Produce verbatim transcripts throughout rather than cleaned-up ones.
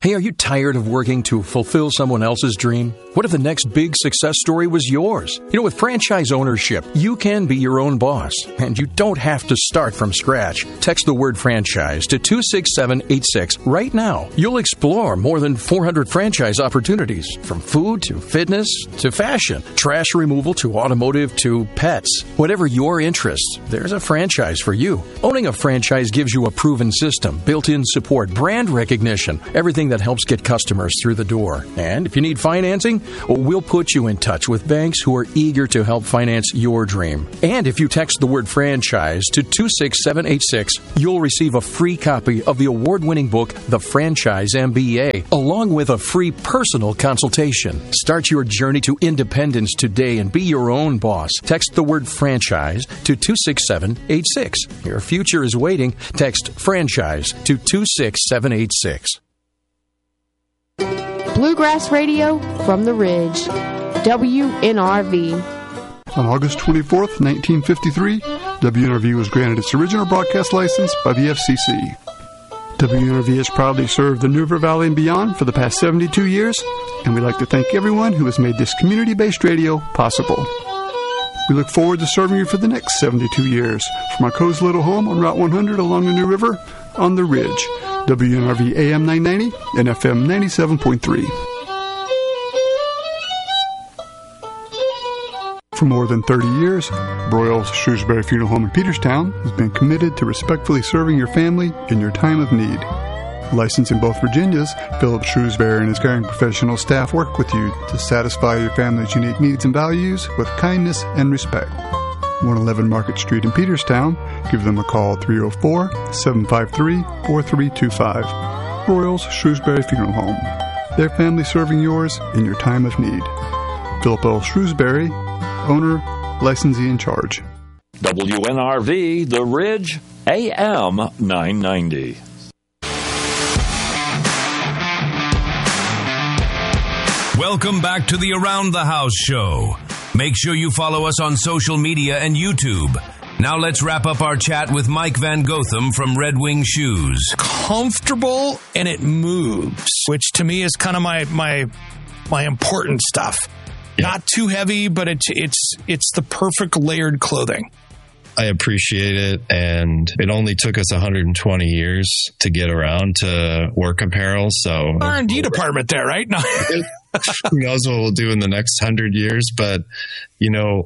Hey, are you tired of working to fulfill someone else's dream? What if the next big success story was yours? You know, with franchise ownership, you can be your own boss, and you don't have to start from scratch. Text the word franchise to two six seven eight six right now. You'll explore more than four hundred franchise opportunities, from food to fitness to fashion, trash removal to automotive to pets. Whatever your interests, there's a franchise for you. Owning a franchise gives you a proven system, built-in support, brand recognition, everything that helps get customers through the door. And if you need financing, we'll put you in touch with banks who are eager to help finance your dream. And if you text the word franchise to two six seven eight six, you'll receive a free copy of the award-winning book, The Franchise M B A, along with a free personal consultation. Start your journey to independence today and be your own boss. Text the word franchise to two six seven eight six. Your future is waiting. Text franchise to two six seven eight six. Bluegrass Radio from the Ridge, W N R V. On August twenty-fourth, nineteen fifty-three, W N R V was granted its original broadcast license by the F C C. W N R V has proudly served the New River Valley and beyond for the past seventy-two years, and we'd like to thank everyone who has made this community-based radio possible. We look forward to serving you for the next seventy-two years from our cozy little home on Route one hundred along the New River on the Ridge. W N R V A M nine ninety and F M ninety-seven point three. For more than thirty years, Broyles Shrewsbury Funeral Home in Peterstown has been committed to respectfully serving your family in your time of need. Licensed in both Virginias, Philip Shrewsbury and his caring professional staff work with you to satisfy your family's unique needs and values with kindness and respect. one eleven Market Street in Peterstown. Give them a call at three oh four, seven five three, four three two five. Broyles Shrewsbury Funeral Home. Their family serving yours in your time of need. Philip L. Shrewsbury, owner, licensee in charge. W N R V, The Ridge, A M nine ninety. Welcome back to the Around the House show. Make sure you follow us on social media and YouTube. Now let's wrap up our chat with Mike Van Gotham from Red Wing Shoes. Comfortable and it moves, which to me is kind of my my my important stuff. Yeah. Not too heavy, but it's it's it's the perfect layered clothing. I appreciate it, and it only took us one hundred twenty years to get around to work apparel. So R and D department there, right? No. Who knows what we'll do in the next hundred years? But you know,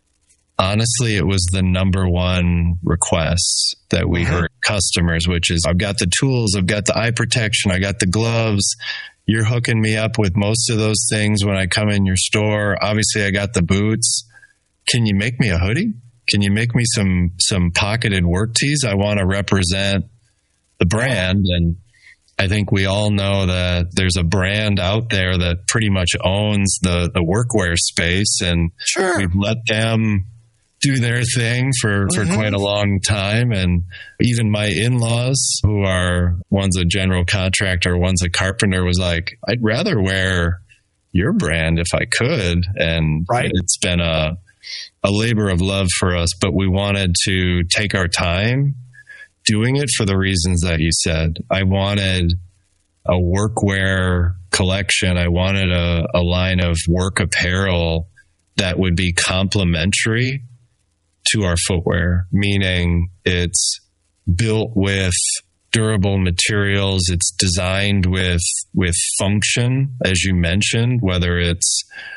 honestly, it was the number one request that we heard customers, which is, I've got the tools, I've got the eye protection, I got the gloves. You're hooking me up with most of those things when I come in your store. Obviously, I got the boots. Can you make me a hoodie? Can you make me some some pocketed work tees? I want to represent the brand. And I think we all know that there's a brand out there that pretty much owns the, the workwear space. And sure. We've let them do their thing for, for mm-hmm. quite a long time. And even my in-laws, who are, one's a general contractor, one's a carpenter, was like, I'd rather wear your brand if I could. And right. It's been a a labor of love for us, but we wanted to take our time doing it for the reasons that you said. I wanted a workwear collection. I wanted a, a line of work apparel that would be complementary to our footwear, meaning it's built with durable materials. It's designed with, with function, as you mentioned, whether it's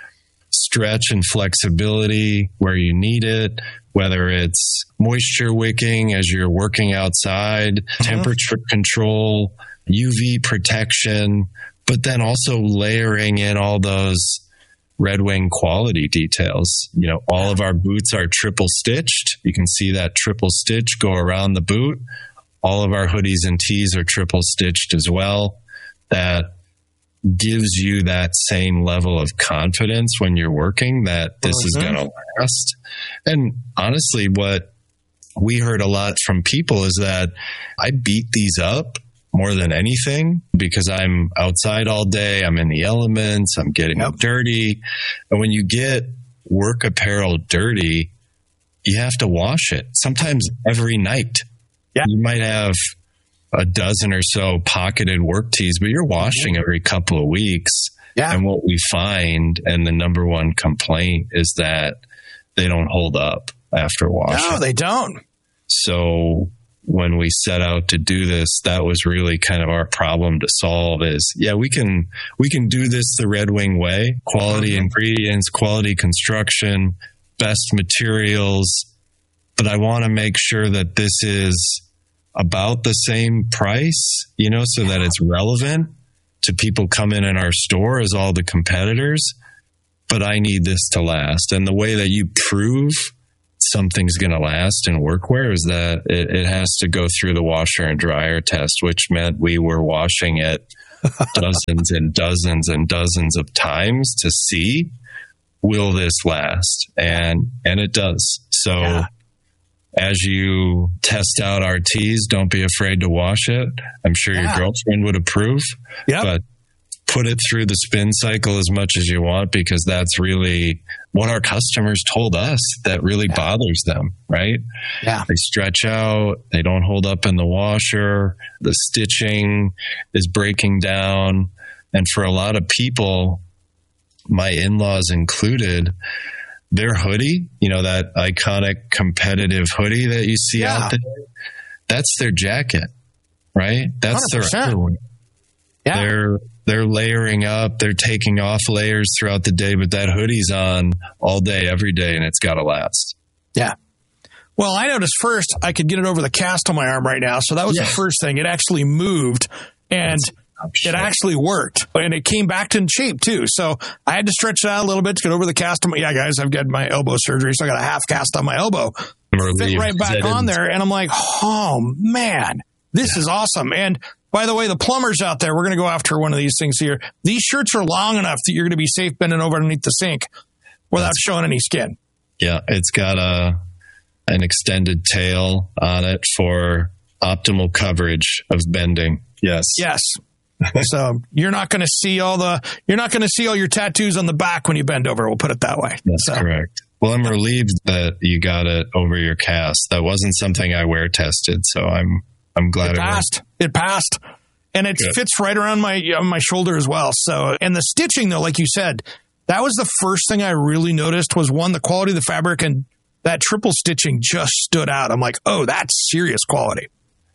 stretch and flexibility where you need it, whether it's moisture wicking as you're working outside, uh-huh. temperature control, U V protection, but then also layering in all those Red Wing quality details. You know, all of our boots are triple stitched. You can see that triple stitch go around the boot. All of our hoodies and tees are triple stitched as well. That gives you that same level of confidence when you're working that this mm-hmm. is going to last. And honestly, what we heard a lot from people is that I beat these up more than anything because I'm outside all day. I'm in the elements. I'm getting yep. dirty. And when you get work apparel dirty, you have to wash it sometimes every night. Yeah. You might have a dozen or so pocketed work tees, but you're washing every couple of weeks. Yeah. And what we find, and the number one complaint, is that they don't hold up after washing. No, they don't. So when we set out to do this, that was really kind of our problem to solve is, yeah, we can, we can do this the Red Wing way, quality mm-hmm. ingredients, quality construction, best materials. But I want to make sure that this is about the same price, you know, so that it's relevant to people coming in our store as all the competitors. But I need this to last. And the way that you prove something's going to last in workwear is that it, it has to go through the washer and dryer test, which meant we were washing it dozens and dozens and dozens of times to see, will this last? And, and it does. So yeah. As you test out our tees, don't be afraid to wash it. I'm sure yeah. your girlfriend would approve, yep. but put it through the spin cycle as much as you want, because that's really what our customers told us that really yeah. bothers them, right? Yeah. They stretch out, they don't hold up in the washer, the stitching is breaking down. And for a lot of people, my in-laws included, their hoodie, you know, that iconic competitive hoodie that you see yeah. out there, that's their jacket, right? That's one hundred percent. Their underwear. Yeah. They're they're layering up, they're taking off layers throughout the day, but that hoodie's on all day, every day, and it's got to last. Yeah. Well, I noticed first I could get it over the cast on my arm right now, so that was yeah. the first thing. It actually moved, and it actually worked, and it came back to shape too. So I had to stretch it out a little bit to get over the cast on my, yeah, guys, I've got my elbow surgery, so I got a half cast on my elbow. Fit right back on there. And I'm like, oh man, this yeah. is awesome. And by the way, the plumbers out there, we're going to go after one of these things here. These shirts are long enough that you're going to be safe bending over underneath the sink without That's, showing any skin. Yeah. It's got a, an extended tail on it for optimal coverage of bending. Yes. Yes. So you're not going to see all the, you're not going to see all your tattoos on the back when you bend over. We'll put it that way. That's so. correct. Well, I'm relieved that you got it over your cast. That wasn't something I wear tested. So I'm, I'm glad it passed. It, it passed. And it Good. fits right around my, on my shoulder as well. So, and the stitching though, like you said, that was the first thing I really noticed was one, the quality of the fabric, and that triple stitching just stood out. I'm like, oh, that's serious quality.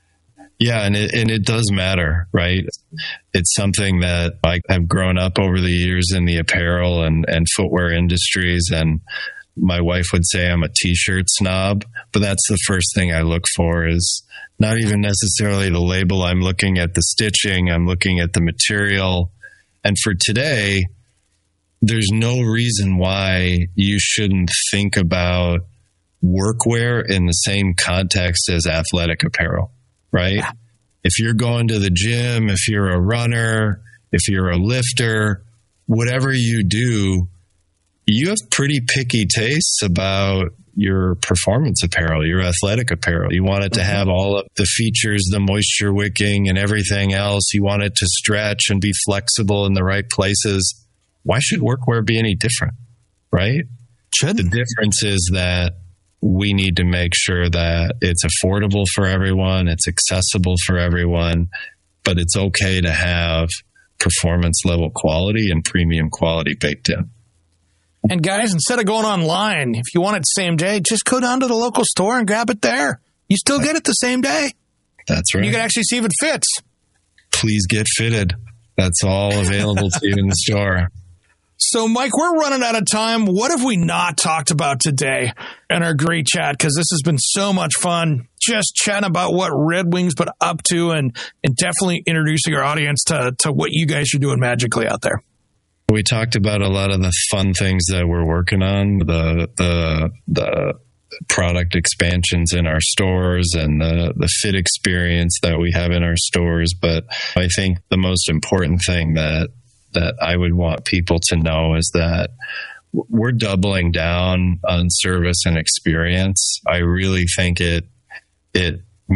Yeah, and it, and it does matter, right? It's something that I have grown up over the years in the apparel and, and footwear industries, and my wife would say I'm a t-shirt snob, but that's the first thing I look for is not even necessarily the label. I'm looking at the stitching, I'm looking at the material. And for today, there's no reason why you shouldn't think about workwear in the same context as athletic apparel. Right? Yeah. If you're going to the gym, if you're a runner, if you're a lifter, whatever you do, you have pretty picky tastes about your performance apparel, your athletic apparel. You want it to mm-hmm. have all of the features, the moisture wicking and everything else. You want it to stretch and be flexible in the right places. Why should workwear be any different? Right? Should. The difference is that we need to make sure that it's affordable for everyone, it's accessible for everyone, but it's okay to have performance level quality and premium quality baked in. And guys, instead of going online, if you want it same day, just go down to the local store and grab it there. You still get it the same day. That's right. You can actually see if it fits. Please get fitted. That's all available to you in the store. So, Mike, we're running out of time. What have we not talked about today in our great chat? Because this has been so much fun, just chatting about what Red Wing's been up to and, and definitely introducing our audience to, to what you guys are doing magically out there. We talked about a lot of the fun things that we're working on, the the the product expansions in our stores and the, the fit experience that we have in our stores. But I think the most important thing that that I would want people to know is that we're doubling down on service and experience. I really think it it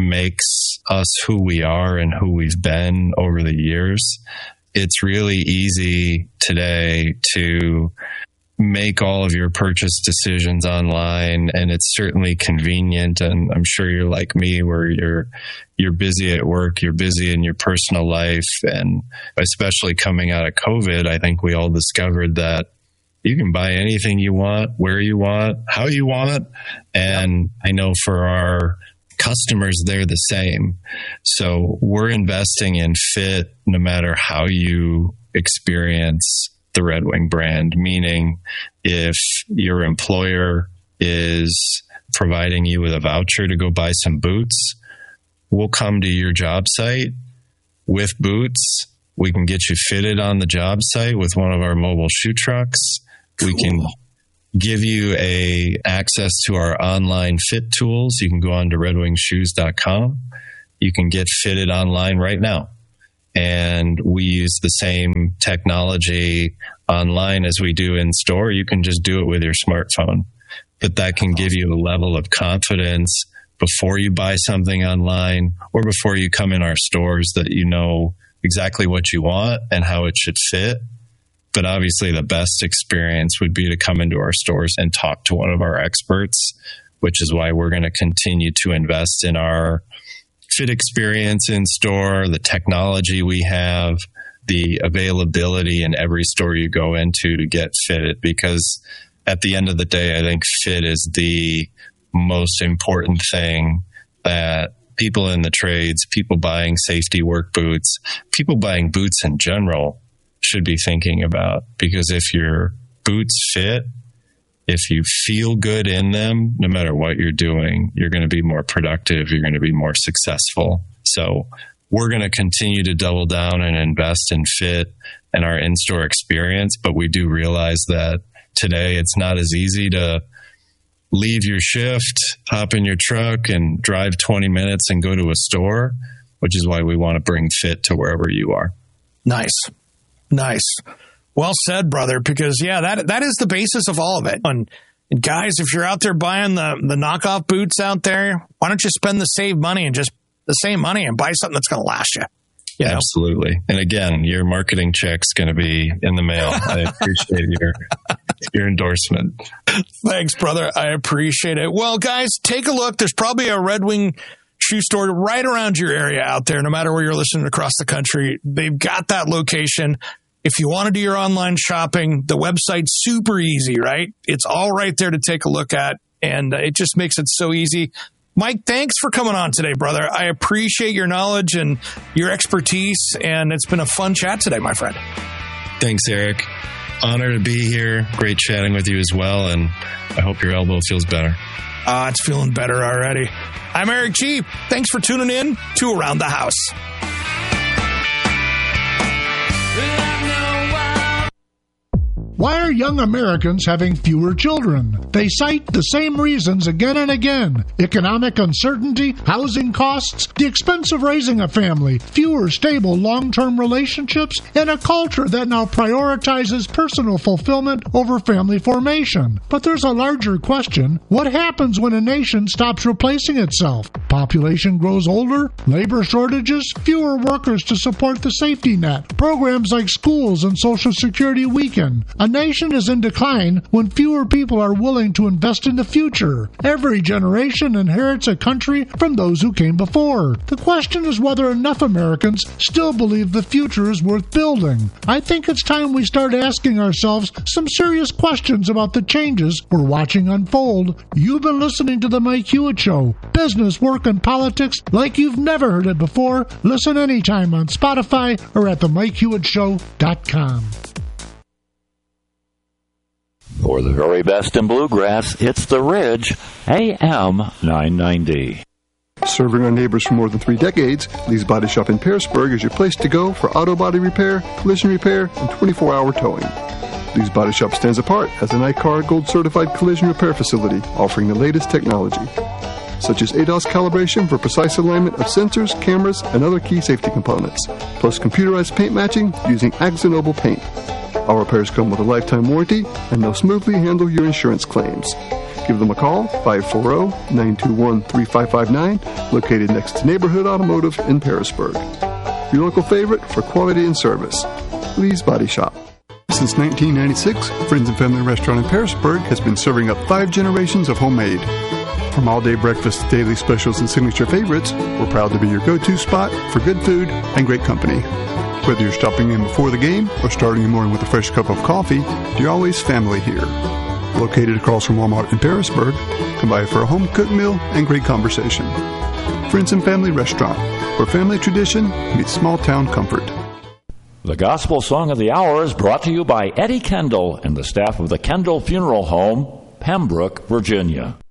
makes us who we are and who we've been over the years. It's really easy today to make all of your purchase decisions online, and it's certainly convenient. And I'm sure you're like me, where you're you're busy at work, you're busy in your personal life, and especially coming out of COVID, I think we all discovered that you can buy anything you want, where you want, how you want. And I know for our customers, they're the same. So we're investing in fit no matter how you experience the Red Wing brand, meaning if your employer is providing you with a voucher to go buy some boots, we'll come to your job site with boots. We can get you fitted on the job site with one of our mobile shoe trucks. Cool. We can give you a access to our online fit tools. You can go on to red wing shoes dot com. You can get fitted online right now. And we use the same technology online as we do in store. You can just do it with your smartphone. But that can give you a level of confidence before you buy something online or before you come in our stores that you know exactly what you want and how it should fit. But obviously the best experience would be to come into our stores and talk to one of our experts, which is why we're going to continue to invest in our fit experience in store, the technology we have, the availability in every store you go into to get fitted. Because at the end of the day, I think fit is the most important thing that people in the trades, people buying safety work boots, people buying boots in general should be thinking about. Because if your boots fit, if you feel good in them, no matter what you're doing, you're going to be more productive. You're going to be more successful. So we're going to continue to double down and invest in fit and our in-store experience. But we do realize that today it's not as easy to leave your shift, hop in your truck, and drive twenty minutes and go to a store, which is why we want to bring fit to wherever you are. Nice. Nice. Well said, brother, because, yeah, that that is the basis of all of it. And, and guys, if you're out there buying the, the knockoff boots out there, why don't you spend the save money and just the same money and buy something that's going to last you? You know? Absolutely. And again, your marketing check's going to be in the mail. I appreciate your your endorsement. Thanks, brother. I appreciate it. Well, guys, take a look. There's probably a Red Wing shoe store right around your area out there, no matter where you're listening across the country. They've got that location. If you want to do your online shopping, the website's super easy, right? It's all right there to take a look at, and it just makes it so easy. Mike, thanks for coming on today, brother. I appreciate your knowledge and your expertise, and it's been a fun chat today, my friend. Thanks, Eric. Honor to be here. Great chatting with you as well, and I hope your elbow feels better. Ah, uh, it's feeling better already. I'm Eric G. Thanks for tuning in to Around the House. Why are young Americans having fewer children? They cite the same reasons again and again. Economic uncertainty, housing costs, the expense of raising a family, fewer stable long-term relationships, and a culture that now prioritizes personal fulfillment over family formation. But there's a larger question. What happens when a nation stops replacing itself? Population grows older, labor shortages, fewer workers to support the safety net, programs like schools and Social Security weaken. A nation is in decline when fewer people are willing to invest in the future. Every generation inherits a country from those who came before. The question is whether enough Americans still believe the future is worth building. I think it's time we start asking ourselves some serious questions about the changes we're watching unfold. You've been listening to The Mike Hewitt Show. Business, work, and politics like you've never heard it before. Listen anytime on Spotify or at the mike hewitt show dot com. For the very best in bluegrass, it's The Ridge, A M nine ninety. Serving our neighbors for more than three decades, Lee's Body Shop in Pearisburg is your place to go for auto body repair, collision repair, and twenty-four hour towing. Lee's Body Shop stands apart as an I C A R Gold certified collision repair facility offering the latest technology, such as A D O S calibration for precise alignment of sensors, cameras, and other key safety components, plus computerized paint matching using AkzoNobel paint. Our repairs come with a lifetime warranty, and they'll smoothly handle your insurance claims. Give them a call, five four zero, nine two one, three five five nine, located next to Neighborhood Automotive in Pearisburg. Your local favorite for quality and service. Lee's Body Shop. Since nineteen ninety-six, Friends and Family Restaurant in Pearisburg has been serving up five generations of homemade. From all-day breakfast to daily specials and signature favorites, we're proud to be your go-to spot for good food and great company. Whether you're stopping in before the game or starting the morning with a fresh cup of coffee, you're always family here. Located across from Walmart in Pearisburg, come by for a home-cooked meal and great conversation. Friends and Family Restaurant, where family tradition meets small-town comfort. The Gospel Song of the Hour is brought to you by Eddie Kendall and the staff of the Kendall Funeral Home, Pembroke, Virginia.